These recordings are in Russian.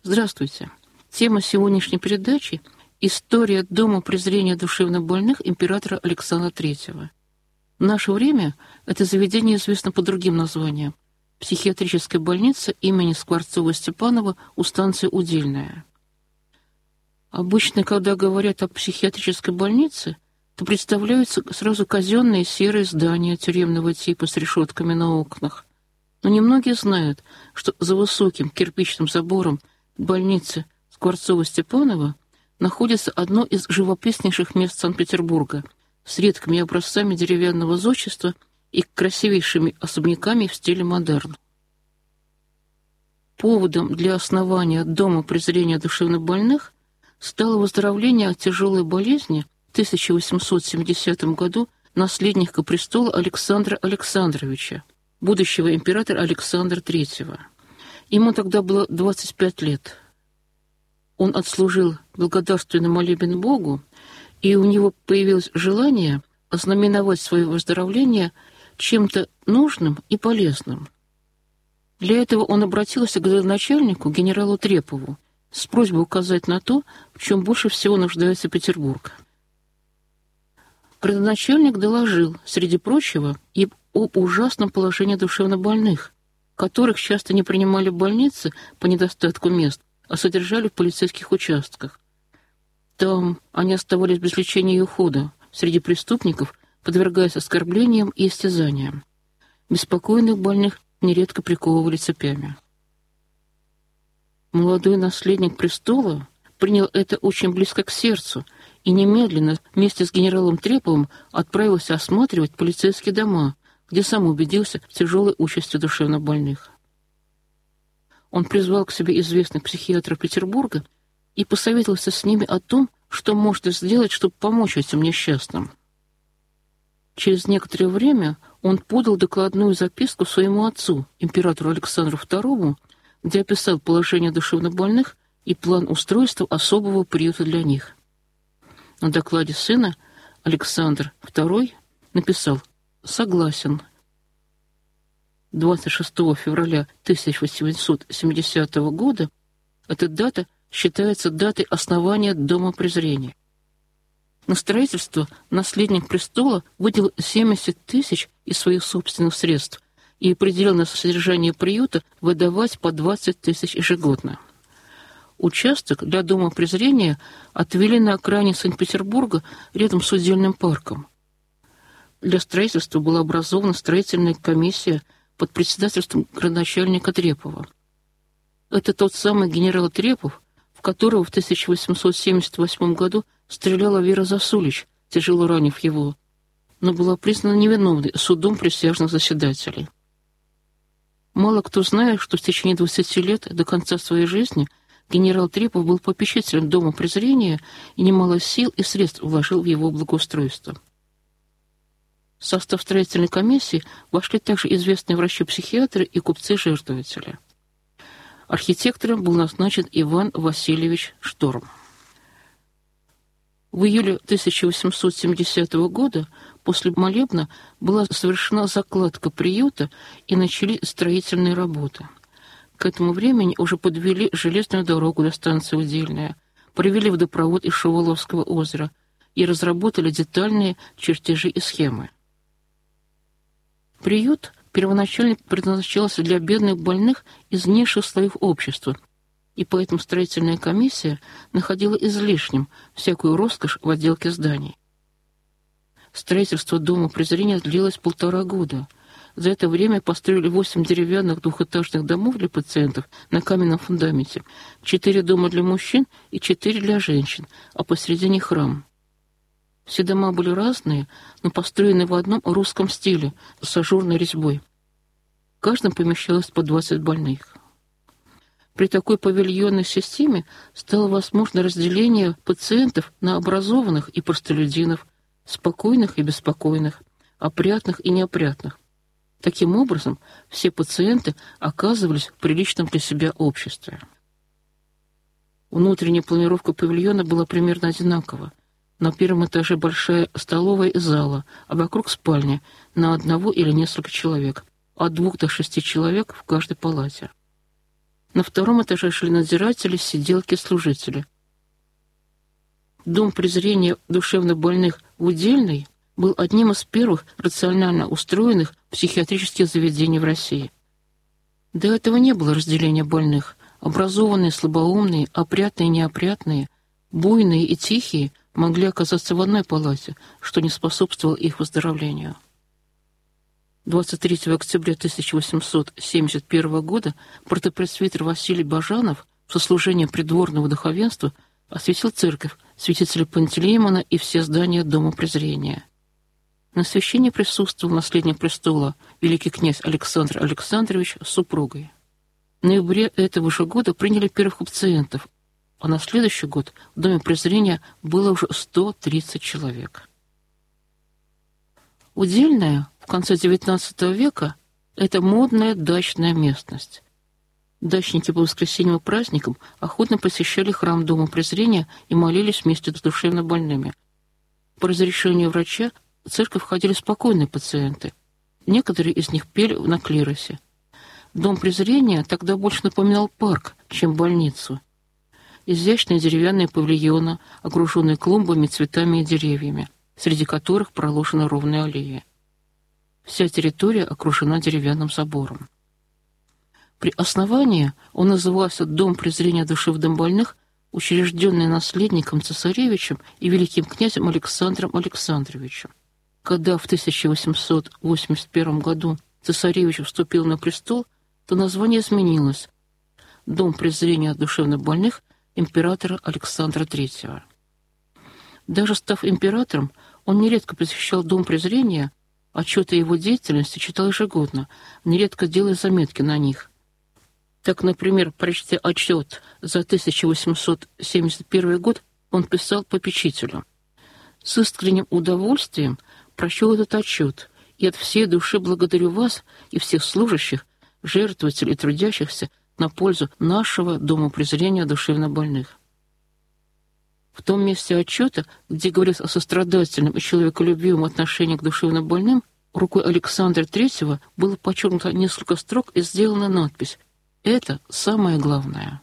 Здравствуйте. Тема сегодняшней передачи – история Дома презрения душевнобольных императора Александра III. В наше время это заведение известно по другим названиям – психиатрическая больница имени Скворцова-Степанова у станции Удельная. Обычно, когда говорят о психиатрической больнице, то представляются сразу казенные серые здания тюремного типа с решетками на окнах. Но немногие знают, что за высоким кирпичным забором больницы Скворцова-Степанова находится одно из живописнейших мест Санкт-Петербурга с редкими образцами деревянного зодчества и красивейшими особняками в стиле модерн. Поводом для основания Дома презрения душевнобольных стало выздоровление от тяжелой болезни в 1870 году наследника престола Александра Александровича, будущего императора Александра III. Ему тогда было 25 лет. Он отслужил благодарственный молебен Богу, и у него появилось желание ознаменовать свое выздоровление чем-то нужным и полезным. Для этого он обратился к начальнику генералу Трепову с просьбой указать на то, в чем больше всего нуждается Петербург. Градоначальник доложил, среди прочего, и об ужасном положении душевнобольных, которых часто не принимали в больнице по недостатку мест, а содержали в полицейских участках. Там они оставались без лечения и ухода, среди преступников, подвергаясь оскорблениям и истязаниям. Беспокойных больных нередко приковывали цепями. Молодой наследник престола принял это очень близко к сердцу и немедленно вместе с генералом Треповым отправился осматривать полицейские дома, где сам убедился в тяжелой участи душевнобольных. Он призвал к себе известных психиатров Петербурга и посоветовался с ними о том, что можно сделать, чтобы помочь этим несчастным. Через некоторое время он подал докладную записку своему отцу, императору Александру II, где описал положение душевнобольных и план устройства особого приюта для них. На докладе сына Александр II написал «Согласен». 26 февраля 1870 года эта дата считается датой основания Дома презрения. На строительство наследник престола выделил 70 тысяч из своих собственных средств и определил на содержание приюта выдавать по 20 тысяч ежегодно. Участок для Дома презрения отвели на окраине Санкт-Петербурга рядом с Удельным парком. Для строительства была образована строительная комиссия под председательством градоначальника Трепова. Это тот самый генерал Трепов, в которого в 1878 году стреляла Вера Засулич, тяжело ранив его, но была признана невиновной судом присяжных заседателей. Мало кто знает, что в течение 20 лет до конца своей жизни генерал Трепов был попечителем Дома презрения и немало сил и средств вложил в его благоустройство. В состав строительной комиссии вошли также известные врачи-психиатры и купцы-жертвователи. Архитектором был назначен Иван Васильевич Шторм. В июле 1870 года после молебна была совершена закладка приюта и начались строительные работы. К этому времени уже подвели железную дорогу до станции Удельная, провели водопровод из Шуваловского озера и разработали детальные чертежи и схемы. Приют первоначально предназначался для бедных больных из низших слоев общества, и поэтому строительная комиссия находила излишним всякую роскошь в отделке зданий. Строительство Дома презрения длилось 1,5 года. За это время построили 8 деревянных двухэтажных домов для пациентов на каменном фундаменте, 4 дома для мужчин и 4 для женщин, а посередине храм. Все дома были разные, но построены в одном русском стиле, с ажурной резьбой. В каждом помещалось по 20 больных. При такой павильонной системе стало возможно разделение пациентов на образованных и простолюдинов, спокойных и беспокойных, опрятных и неопрятных. Таким образом, все пациенты оказывались в приличном для себя обществе. Внутренняя планировка павильона была примерно одинакова. На первом этаже большая столовая и зала, а вокруг спальня на одного или несколько человек, от 2 до 6 человек в каждой палате. На втором этаже жили надзиратели, сиделки, служители. Дом презрения душевнобольных в Удельной был одним из первых рационально устроенных психиатрических заведений в России. До этого не было разделения больных. Образованные, слабоумные, опрятные, неопрятные, буйные и тихие могли оказаться в одной палате, что не способствовало их выздоровлению. 23 октября 1871 года протопресвитер Василий Бажанов в сослужении придворного духовенства осветил церковь, святителя Пантелеймона и все здания Дома презрения. На освящении присутствовал наследник престола, великий князь Александр Александрович с супругой. В ноябре этого же года приняли первых пациентов, а на следующий год в Доме презрения было уже 130 человек. Удельная в конце XIX века – это модная дачная местность. Дачники по воскресеньям и праздникам охотно посещали храм Дома презрения и молились вместе с душевнобольными. По разрешению врача в церковь входили спокойные пациенты. Некоторые из них пели на клиросе. Дом презрения тогда больше напоминал парк, чем больницу. Изящные деревянные павильоны, окруженные клумбами, цветами и деревьями, среди которых проложена ровная аллея. Вся территория окружена деревянным забором. При основании он назывался «Дом презрения душевнобольных», учрежденный наследником цесаревичем и великим князем Александром Александровичем. Когда в 1881 году цесаревич вступил на престол, то название изменилось – «Дом презрения душевнобольных» императора Александра III. Даже став императором, он нередко посещал Дом презрения, отчеты о его деятельности читал ежегодно, нередко делая заметки на них. Так, например, прочтя отчет за 1871 год, он писал попечителю: «С искренним удовольствием прочел этот отчет, и от всей души благодарю вас и всех служащих, жертвователей и трудящихся на пользу нашего Дома презрения душевнобольных». В том месте отчета, где говорится о сострадательном и человеколюбивом отношении к душевнобольным, рукой Александра III было подчеркнуто несколько строк и сделана надпись: «Это самое главное».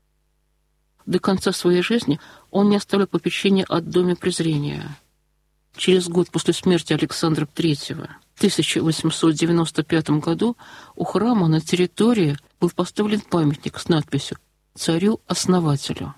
До конца своей жизни он не оставлял попечения о Доме презрения. Через год после смерти Александра III, в 1895 году, у храма на территории был поставлен памятник с надписью «Царю-основателю».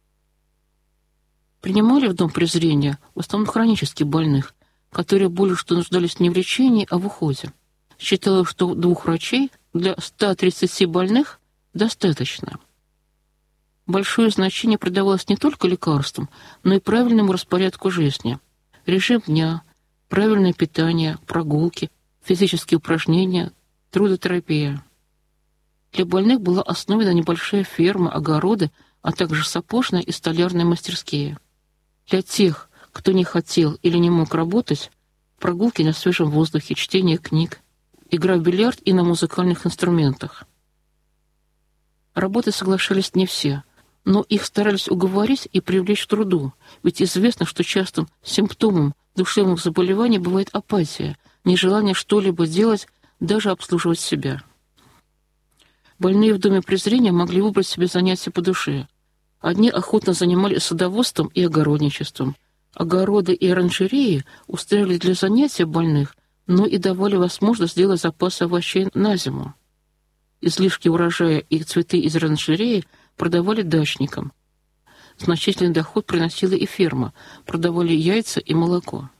Принимали в Дом презрения в основном хронически больных, которые более что нуждались не в лечении, а в уходе. Считалось, что 2 врачей для 130 больных достаточно. Большое значение придавалось не только лекарствам, но и правильному распорядку жизни. Режим дня, правильное питание, прогулки, физические упражнения, трудотерапия. Для больных была основана небольшая ферма, огороды, а также сапожные и столярные мастерские. Для тех, кто не хотел или не мог работать, прогулки на свежем воздухе, чтение книг, игра в бильярд и на музыкальных инструментах. Работать соглашались не все, но их старались уговорить и привлечь к труду, ведь известно, что частым симптомом душевных заболеваний бывает апатия, нежелание что-либо делать, даже обслуживать себя. Больные в Доме презрения могли выбрать себе занятия по душе. Одни охотно занимались садоводством и огородничеством. Огороды и оранжереи устраивали для занятия больных, но и давали возможность сделать запасы овощей на зиму. Излишки урожая и цветы из оранжереи продавали дачникам. Значительный доход приносила и ферма, продавали яйца и молоко.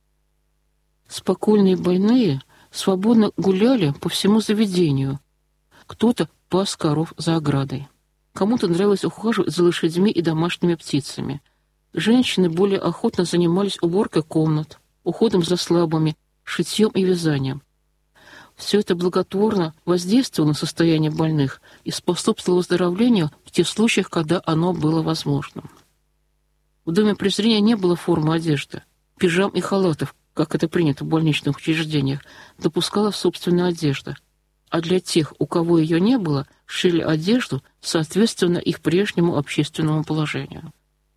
Спокойные больные свободно гуляли по всему заведению. Кто-то пас коров за оградой. Кому-то нравилось ухаживать за лошадьми и домашними птицами. Женщины более охотно занимались уборкой комнат, уходом за слабыми, шитьем и вязанием. Все это благотворно воздействовало на состояние больных и способствовало выздоровлению в тех случаях, когда оно было возможным. В Доме презрения не было формы одежды. Пижам и халатов, как это принято в больничных учреждениях, допускалась собственная одежда. А для тех, у кого ее не было, шили одежду соответственно их прежнему общественному положению.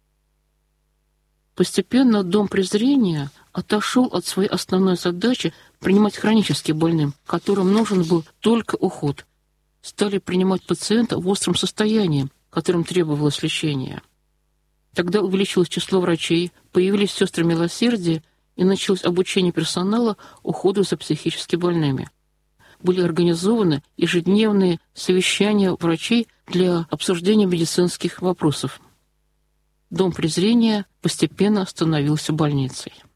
Постепенно Дом презрения отошел от своей основной задачи принимать хронически больным, которым нужен был только уход. стали принимать пациента в остром состоянии, которым требовалось лечение. Тогда увеличилось число врачей, появились сестры милосердия и началось обучение персонала уходу за психически больными. Были организованы ежедневные совещания врачей для обсуждения медицинских вопросов. Дом презрения постепенно становился больницей.